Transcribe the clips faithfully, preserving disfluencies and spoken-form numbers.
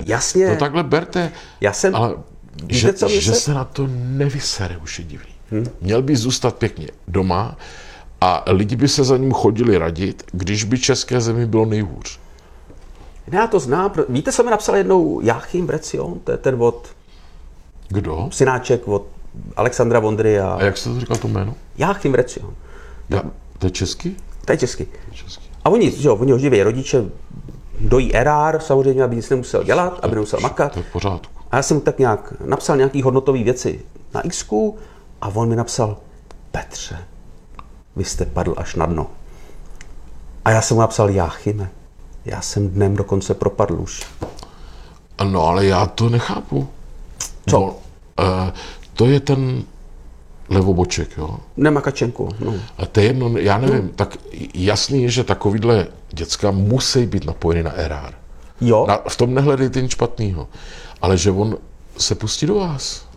Jasně. To takhle berte. Já jsem... Ale Víte, že, co že se... se na to nevysere, už je divný. Hmm. Měl by zůstat pěkně doma a lidi by se za ním chodili radit, když by české zemi bylo nejhůř. Já to znám. Víte, co mi napsal jednou Jáchym Vrecion? To je ten od... Kdo? Synáček od Alexandra Vondry a... A jak se to říkal to jméno? Jáchym Vrecion. Já, to je český? To je český. český. A oni, že jo, oni ho živí rodiče, dojí erár, samozřejmě, aby nic nemusel dělat, aby nemusel makat. To je v pořádku. A já jsem mu tak nějak napsal nějaký hodnotové věci na Xku a on mi napsal: Petře, vy jste padl až na dno. A já jsem mu napsal: Jáchyme, já jsem dnem dokonce propadl už. No, ale já to nechápu. Co? No, uh, to je ten levoboček, jo? Nemakačenku, no. A to je jedno, já nevím, no. Tak jasný je, že takovýhle děcka musí být napojeny na erár. Jo. Na, v tom nehledejte nic špatného. Ale že on se pustí do vás.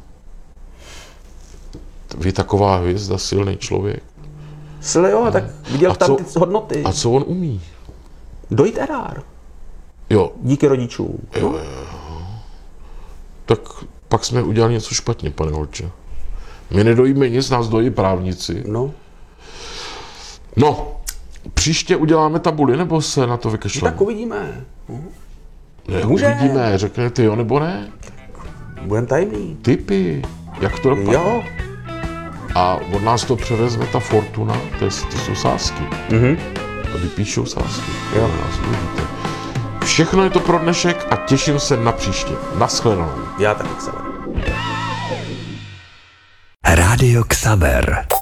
Vy taková hvězda, silný člověk. Sile, jo, no. Tak viděl a tam co, ty hodnoty. A co on umí? Dojít erár. Jo. Díky rodičům. Jo, jo. Tak pak jsme udělali něco špatně, pane Holče. My nedojíme nic, nás dojí právníci. No. No, příště uděláme tabuli, nebo se na to vykašleme? Tak uvidíme. Ne, Může. uvidíme, řeknete jo nebo ne? Budem tajemný. Typy, jak to dopadne. Jo. A od nás to převezme ta Fortuna, to, je, to jsou sázky. Mhm. To vypíšou sázky. Jo. Nás uvidíte. Všechno je to pro dnešek a těším se na příště. Naschledanou. Já taky, Xaver. Rádio Xaver.